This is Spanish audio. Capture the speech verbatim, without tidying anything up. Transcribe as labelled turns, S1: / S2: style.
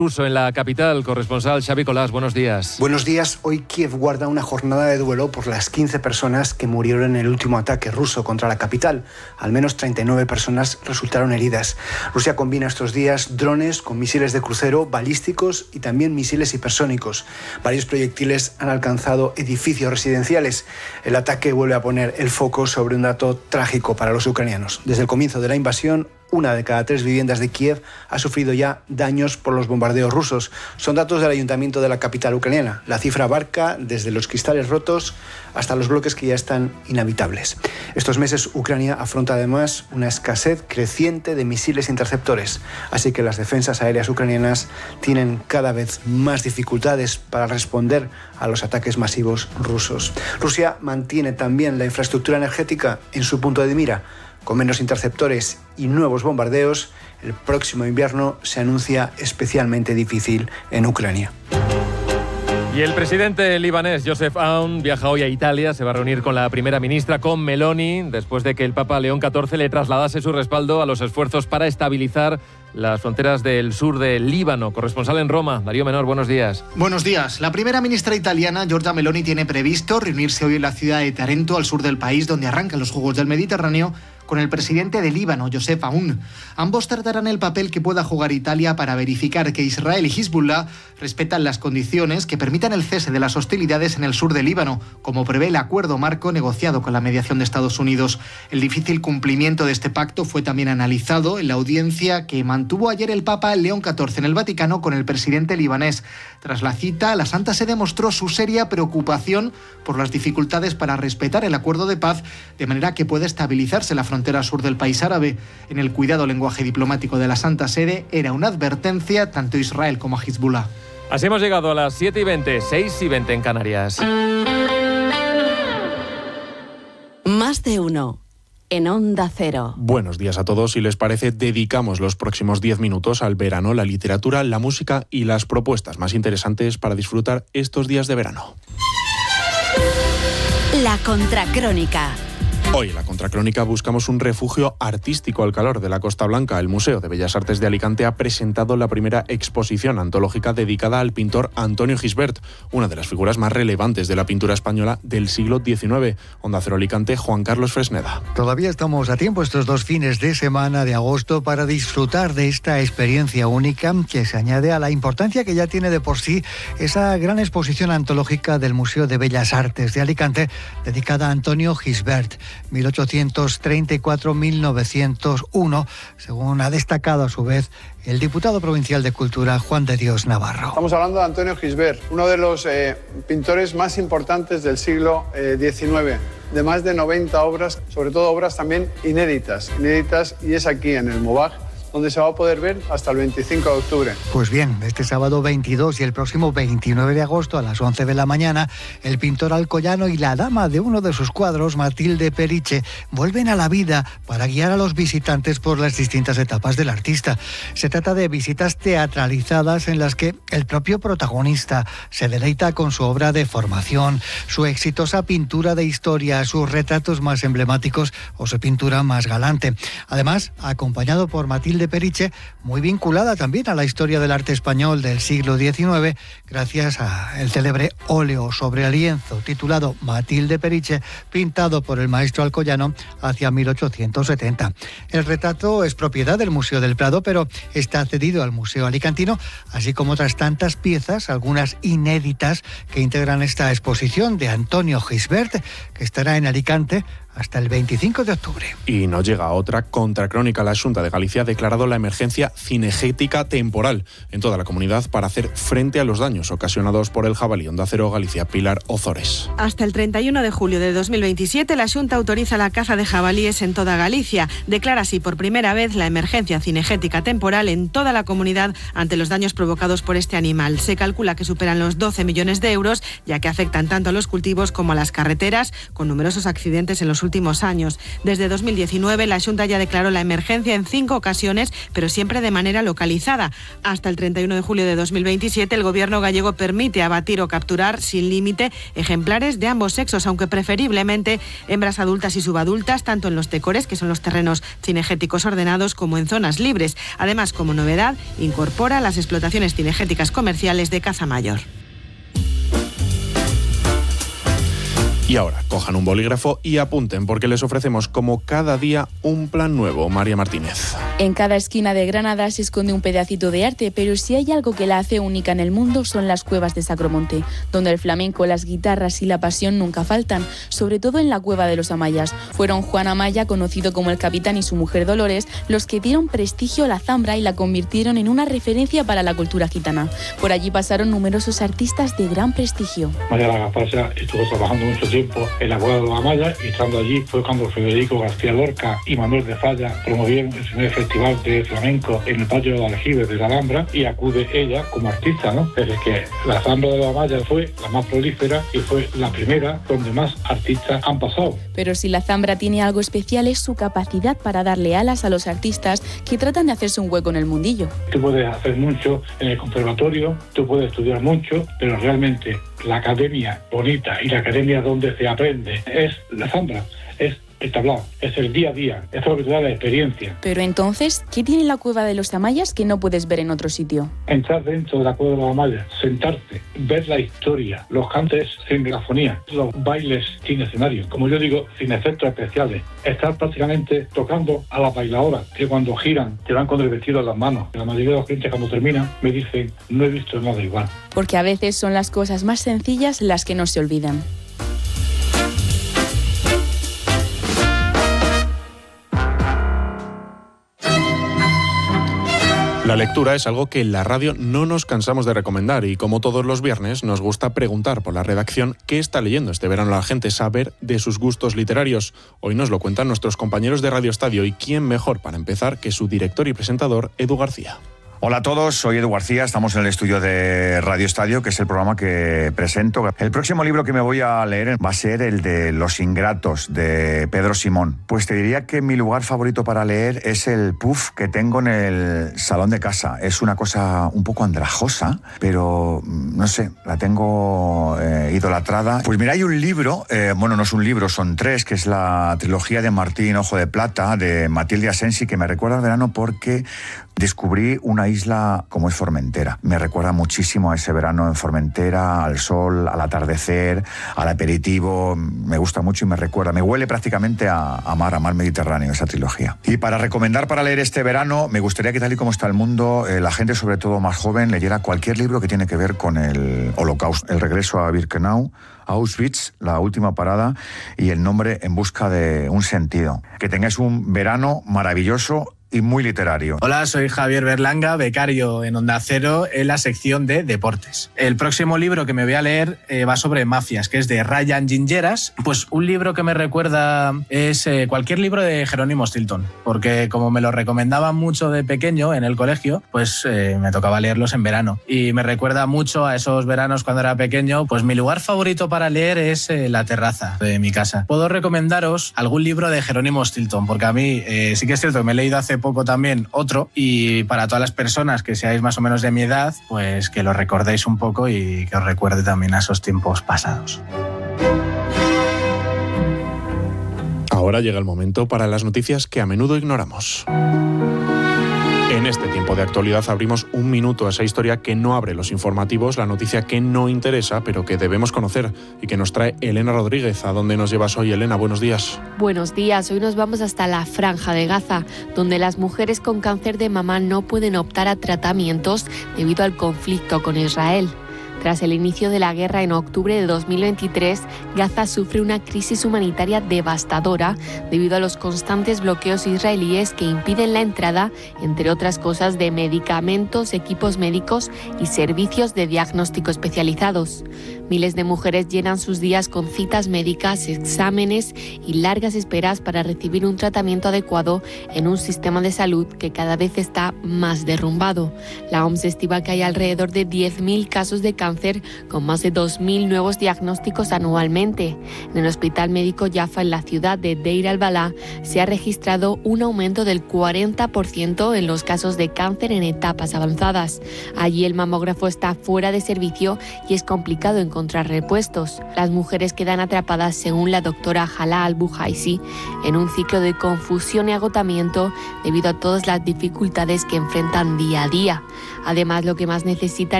S1: Ruso en la capital, corresponsal Xavi Colás, buenos días.
S2: Buenos días. Hoy Kiev guarda una jornada de duelo por las quince personas que murieron en el último ataque ruso contra la capital. Al menos treinta y nueve personas resultaron heridas. Rusia combina estos días drones con misiles de crucero, balísticos y también misiles hipersónicos. Varios proyectiles han alcanzado edificios residenciales. El ataque vuelve a poner el foco sobre un dato trágico para los ucranianos. Desde el comienzo de la invasión, una de cada tres viviendas de Kiev ha sufrido ya daños por los bombardeos rusos. Son datos del ayuntamiento de la capital ucraniana. La cifra abarca desde los cristales rotos hasta los bloques que ya están inhabitables. Estos meses Ucrania afronta además una escasez creciente de misiles interceptores, así que las defensas aéreas ucranianas tienen cada vez más dificultades para responder a los ataques masivos rusos. Rusia mantiene también la infraestructura energética en su punto de mira. Con menos interceptores y nuevos bombardeos, el próximo invierno se anuncia especialmente difícil en Ucrania.
S1: Y el presidente libanés Joseph Aoun viaja hoy a Italia, se va a reunir con la primera ministra, con Meloni, después de que el Papa León catorce le trasladase su respaldo a los esfuerzos para estabilizar las fronteras del sur del Líbano. Corresponsal en Roma, Darío Menor, buenos días.
S3: Buenos días. La primera ministra italiana, Giorgia Meloni, tiene previsto reunirse hoy en la ciudad de Tarento, al sur del país, donde arrancan los Juegos del Mediterráneo, con el presidente de Líbano, Joseph Aoun. Ambos tratarán el papel que pueda jugar Italia para verificar que Israel y Hezbollah respetan las condiciones que permitan el cese de las hostilidades en el sur del Líbano, como prevé el acuerdo marco negociado con la mediación de Estados Unidos. El difícil cumplimiento de este pacto fue también analizado en la audiencia que mantuvo ayer el Papa León catorce en el Vaticano con el presidente libanés. Tras la cita, la Santa Sede mostró su seria preocupación por las dificultades para respetar el acuerdo de paz, de manera que pueda estabilizarse la frontera sur del país árabe. En el cuidado lenguaje diplomático de la Santa Sede era una advertencia tanto a Israel como a Hezbollah.
S1: Así hemos llegado a las siete y veinte, seis y veinte en Canarias.
S4: Más de uno. En Onda Cero.
S5: Buenos días a todos. Si les parece, dedicamos los próximos diez minutos al verano, la literatura, la música y las propuestas más interesantes para disfrutar estos días de verano.
S4: La Contracrónica.
S5: Hoy en la Contracrónica buscamos un refugio artístico al calor de la Costa Blanca. El Museo de Bellas Artes de Alicante ha presentado la primera exposición antológica dedicada al pintor Antonio Gisbert, una de las figuras más relevantes de la pintura española del siglo diecinueve. Onda Cero Alicante, Juan Carlos Fresneda.
S6: Todavía estamos a tiempo estos dos fines de semana de agosto para disfrutar de esta experiencia única que se añade a la importancia que ya tiene de por sí esa gran exposición antológica del Museo de Bellas Artes de Alicante dedicada a Antonio Gisbert. mil ochocientos treinta y cuatro a mil novecientos uno, según ha destacado a su vez el diputado provincial de Cultura, Juan de Dios Navarro.
S7: Estamos hablando de Antonio Gisbert, uno de los eh, pintores más importantes del siglo eh, diecinueve, de más de noventa obras, sobre todo obras también inéditas, inéditas y es aquí en el MOBAG, donde se va a poder ver hasta el veinticinco de octubre.
S6: Pues bien, este sábado veintidós y el próximo veintinueve de agosto a las once de la mañana, el pintor alcoyano y la dama de uno de sus cuadros, Matilde Periche, vuelven a la vida para guiar a los visitantes por las distintas etapas del artista. Se trata de visitas teatralizadas en las que el propio protagonista se deleita con su obra de formación, su exitosa pintura de historia, sus retratos más emblemáticos o su pintura más galante. Además, acompañado por Matilde de Periche, muy vinculada también a la historia del arte español del siglo diecinueve, gracias al célebre óleo sobre lienzo titulado Matilde Periche, pintado por el maestro alcoyano hacia mil ochocientos setenta. El retrato es propiedad del Museo del Prado, pero está cedido al Museo Alicantino, así como otras tantas piezas, algunas inéditas, que integran esta exposición de Antonio Gisbert, que estará en Alicante hasta el veinticinco de octubre.
S5: Y nos llega otra contracrónica. La Xunta de Galicia ha declarado la emergencia cinegética temporal en toda la comunidad para hacer frente a los daños ocasionados por el jabalí. Onda Cero Galicia, Pilar Ozores.
S8: Hasta el treinta y uno de julio de dos mil veintisiete, la Xunta autoriza la caza de jabalíes en toda Galicia. Declara así por primera vez la emergencia cinegética temporal en toda la comunidad ante los daños provocados por este animal. Se calcula que superan los doce millones de euros, ya que afectan tanto a los cultivos como a las carreteras, con numerosos accidentes en los los últimos años. Desde dos mil diecinueve la Xunta ya declaró la emergencia en cinco ocasiones, pero siempre de manera localizada. Hasta el treinta y uno de julio de dos mil veintisiete el gobierno gallego permite abatir o capturar sin límite ejemplares de ambos sexos, aunque preferiblemente hembras adultas y subadultas, tanto en los tecores, que son los terrenos cinegéticos ordenados, como en zonas libres. Además, como novedad, incorpora las explotaciones cinegéticas comerciales de caza mayor.
S5: Y ahora, cojan un bolígrafo y apunten, porque les ofrecemos como cada día un plan nuevo. María Martínez.
S9: En cada esquina de Granada se esconde un pedacito de arte, pero si hay algo que la hace única en el mundo son las cuevas de Sacromonte, donde el flamenco, las guitarras y la pasión nunca faltan, sobre todo en la cueva de los Amayas. Fueron Juan Amaya, conocido como el Capitán, y su mujer Dolores, los que dieron prestigio a la zambra y la convirtieron en una referencia para la cultura gitana. Por allí pasaron numerosos artistas de gran prestigio.
S10: María Lagapasa estuvo trabajando mucho tiempo en la cueva de los Amayas, y estando allí fue cuando Federico García Lorca y Manuel de Falla promovieron el primer festival de flamenco en el patio de Aljibes de la Alhambra, y acude ella como artista, ¿no? Desde que la zambra de los Amayas fue la más prolífera y fue la primera donde más artistas han pasado.
S9: Pero si la zambra tiene algo especial es su capacidad para darle alas a los artistas que tratan de hacerse un hueco en el mundillo.
S10: Tú puedes hacer mucho en el conservatorio, tú puedes estudiar mucho, pero realmente la academia bonita y la academia donde se aprende es la zambra, es el tablao, es el día a día, es lo que te da la experiencia.
S9: Pero entonces, ¿qué tiene la cueva de los Amayas que no puedes ver en otro sitio?
S10: Entrar dentro de la cueva de los Amayas, sentarte, ver la historia, los cantes sin grafonía, los bailes sin escenario, como yo digo, sin efectos especiales, estar prácticamente tocando a las bailadoras, que cuando giran te van con el vestido en las manos. La mayoría de los clientes cuando terminan me dicen, no he visto nada igual.
S9: Porque a veces son las cosas más sencillas las que no se olvidan.
S5: La lectura es algo que en la radio no nos cansamos de recomendar, y como todos los viernes nos gusta preguntar por la redacción qué está leyendo este verano la gente, saber de sus gustos literarios. Hoy nos lo cuentan nuestros compañeros de Radio Estadio, y quién mejor para empezar que su director y presentador, Edu García.
S11: Hola a todos, soy Edu García, estamos en el estudio de Radio Estadio, que es el programa que presento. El próximo libro que me voy a leer va a ser el de Los Ingratos, de Pedro Simón. Pues te diría que mi lugar favorito para leer es el puff que tengo en el salón de casa. Es una cosa un poco andrajosa, pero no sé, la tengo eh, idolatrada. Pues mira, hay un libro, eh, bueno, no es un libro, son tres, que es la trilogía de Martín Ojo de Plata, de Matilde Asensi, que me recuerda al verano porque descubrí una isla como es Formentera. Me recuerda muchísimo a ese verano en Formentera, al sol, al atardecer, al aperitivo. Me gusta mucho y me recuerda, me huele prácticamente a, a mar, a mar Mediterráneo, esa trilogía. Y para recomendar para leer este verano, me gustaría que, tal y como está el mundo, eh, la gente, sobre todo más joven, leyera cualquier libro que tiene que ver con el Holocausto. El regreso a Birkenau, Auschwitz, la última parada, y El nombre en busca de un sentido. Que tengáis un verano maravilloso y muy literario.
S12: Hola, soy Javier Berlanga, becario en Onda Cero en la sección de deportes. El próximo libro que me voy a leer eh, va sobre mafias, que es de Ryan Gingeras. Pues un libro que me recuerda es eh, cualquier libro de Jerónimo Stilton, porque como me lo recomendaban mucho de pequeño en el colegio, pues eh, me tocaba leerlos en verano. Y me recuerda mucho a esos veranos cuando era pequeño. Pues mi lugar favorito para leer es eh, la terraza de mi casa. Puedo recomendaros algún libro de Jerónimo Stilton, porque a mí eh, sí que es cierto que me he leído hace poco también otro, y para todas las personas que seáis más o menos de mi edad, pues que lo recordéis un poco y que os recuerde también a esos tiempos pasados.
S5: Ahora llega el momento para las noticias que a menudo ignoramos. En este tiempo de actualidad abrimos un minuto a esa historia que no abre los informativos, la noticia que no interesa, pero que debemos conocer, y que nos trae Elena Rodríguez. ¿A dónde nos llevas hoy, Elena? Buenos días.
S13: Buenos días. Hoy nos vamos hasta la Franja de Gaza, donde las mujeres con cáncer de mama no pueden optar a tratamientos debido al conflicto con Israel. Tras el inicio de la guerra en octubre de dos mil veintitrés, Gaza sufre una crisis humanitaria devastadora debido a los constantes bloqueos israelíes que impiden la entrada, entre otras cosas, de medicamentos, equipos médicos y servicios de diagnóstico especializados. Miles de mujeres llenan sus días con citas médicas, exámenes y largas esperas para recibir un tratamiento adecuado en un sistema de salud que cada vez está más derrumbado. La O M S estima que hay alrededor de diez mil casos de cáncer cáncer, con más de dos mil nuevos diagnósticos anualmente. En el Hospital Médico Jaffa, en la ciudad de Deir al-Balá, se ha registrado un aumento del cuarenta por ciento en los casos de cáncer en etapas avanzadas. Allí el mamógrafo está fuera de servicio y es complicado encontrar repuestos. Las mujeres quedan atrapadas, según la doctora Hala al-Buhaisi, en un ciclo de confusión y agotamiento debido a todas las dificultades que enfrentan día a día. Además, lo que más necesitan